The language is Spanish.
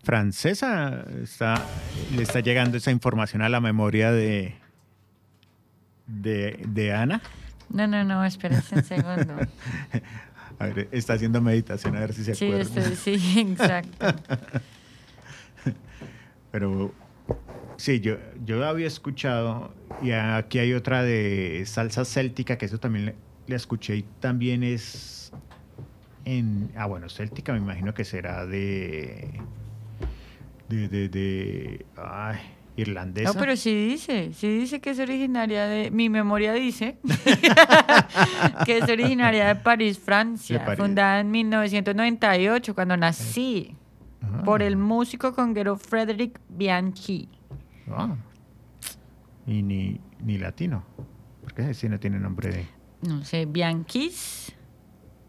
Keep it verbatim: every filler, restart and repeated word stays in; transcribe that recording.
francesa. Está, le está llegando esa información a la memoria de, de, de Ana. No, no, no, espérense un segundo. A ver, está haciendo meditación, a ver si se Sí, acuerda. estoy, sí, exacto. Pero sí, yo, yo había escuchado, y aquí hay otra de salsa céltica, que eso también le, le escuché, y también es en... Ah, bueno, céltica me imagino que será de... De, de, de ay, irlandesa. No, pero sí dice, sí dice que es originaria de... Mi memoria dice que es originaria de París, Francia, De París. fundada en mil novecientos noventa y ocho, cuando nací, Ah. por el músico conguero Frédéric Bianchi. Ah. Y ni, ni latino, porque ese sí no tiene nombre de... No sé, Bianchis.